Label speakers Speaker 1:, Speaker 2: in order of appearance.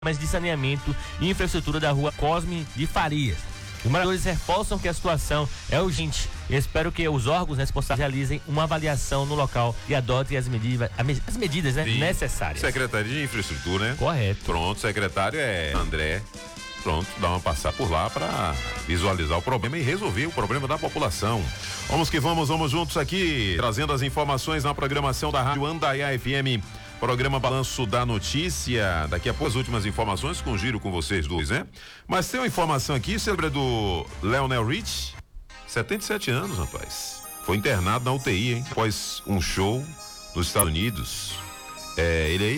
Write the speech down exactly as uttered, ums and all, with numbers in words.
Speaker 1: de saneamento e infraestrutura da rua Cosme de Farias. Os moradores reforçam que a situação é urgente e espero que os órgãos responsáveis realizem uma avaliação no local e adotem as medidas, as medidas né, necessárias.
Speaker 2: Secretaria de Infraestrutura, né?
Speaker 1: Correto.
Speaker 2: Pronto, secretário é André. Pronto, dá uma passar por lá para visualizar o problema e resolver o problema da população. Vamos que vamos, vamos juntos aqui, trazendo as informações na programação da Rádio Andaiá F M. Programa Balanço da Notícia. Daqui a pouco as últimas informações com giro com vocês dois, né? Mas tem uma informação aqui, você lembra do Lionel Rich? setenta e sete anos, rapaz. Foi internado na U T I, hein? Após um show nos Estados Unidos. É, ele aí